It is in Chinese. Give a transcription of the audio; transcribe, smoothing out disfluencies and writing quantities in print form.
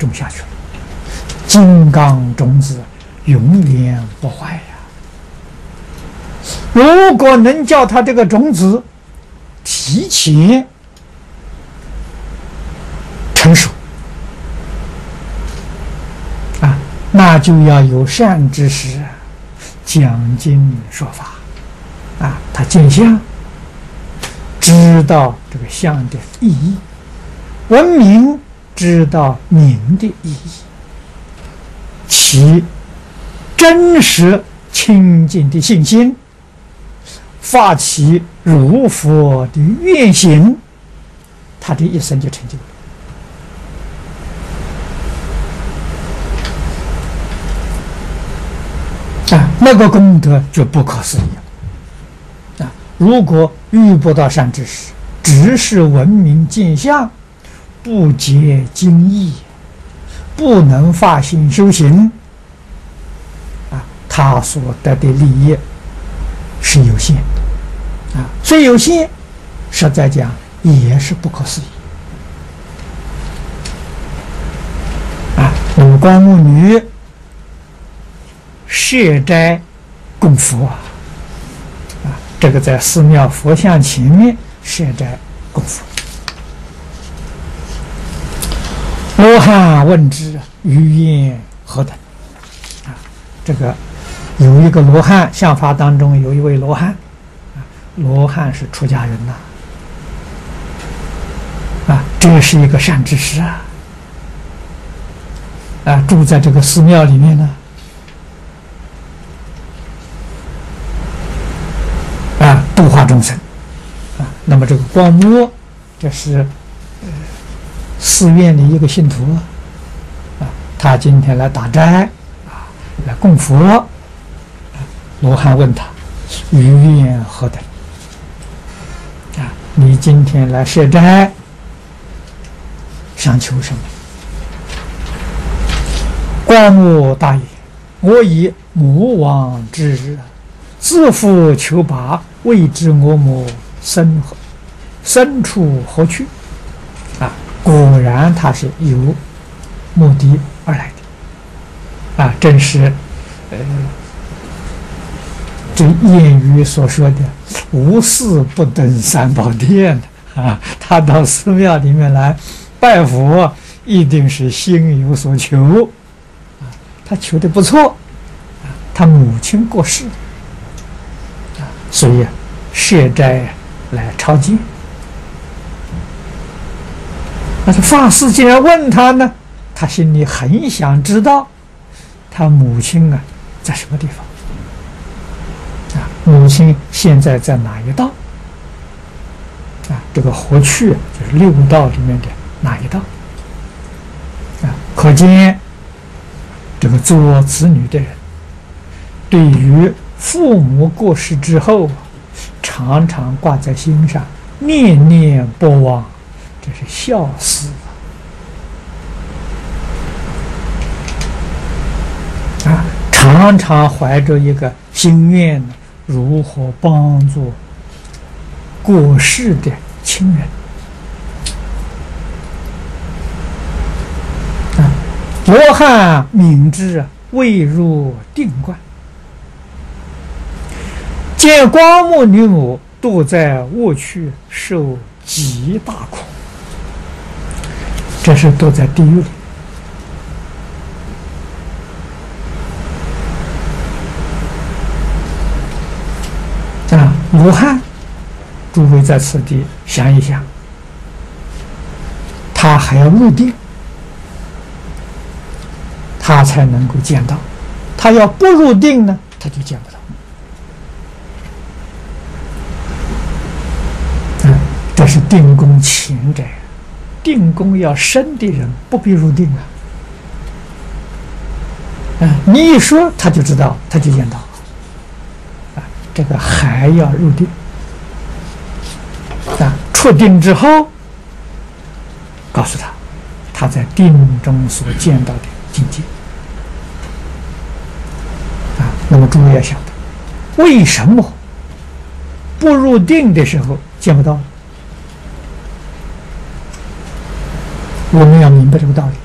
种下去了。金刚种子永远不坏呀。如果能叫它这个种子提前成熟啊，那就要有善知识讲经说法啊，他见相，知道这个相的意义，闻名知道名的意义，其真实清净的信心，发起如佛的愿行，他的一生就成就了啊，那个功德就不可思议了啊！如果遇不到善知识，只是闻名见相，不解经义，不能发心修行啊，他所得的利益是有限的啊，虽有限，实在讲也是不可思议啊。那么光目女设斋供佛啊，这个在寺庙佛像前面设斋供佛。罗汉问之，于言何等？啊，这个有一个罗汉，相法当中有一位罗汉，啊，罗汉是出家人呐，啊，这是一个善知识啊，啊，住在这个寺庙里面呢，啊，度化众生，啊，那么这个光目，这是寺院的一个信徒啊，他今天来打斋啊，来供佛。罗汉问他：“于愿何等？”啊，你今天来设斋，想求什么？光目大言：“我以魔王之日，自负求拔，未知我母身处何去？”啊，果然他是有目的而来的，啊，正是这谚语所说的“无事不登三宝殿”啊，他到寺庙里面来拜佛，一定是心有所求啊，他求的不错啊，他母亲过世啊，所以设斋来抄经。但是法师既然问他呢，他心里很想知道他母亲啊在什么地方啊，母亲现在在哪一道啊？这个何去就是六道里面的哪一道啊？可见这个做子女的人对于父母过世之后常常挂在心上，念念不忘，这是孝思啊！常常怀着一个心愿，如何帮助过世的亲人啊！罗汉明知未入定观，见光目女母堕在恶趣，受极大苦。这是堕在地狱里啊！罗汉，诸位在此地想一想，他还要入定，他才能够见到；他要不入定呢，他就见不到。这是定功前者，定功要深的人不必入定啊！你一说他就知道，他就见到啊！这个还要入定啊！出定之后，告诉他，他在定中所见到的境界啊！那么诸位要晓得，为什么不入定的时候见不到？我们要明白这个道理。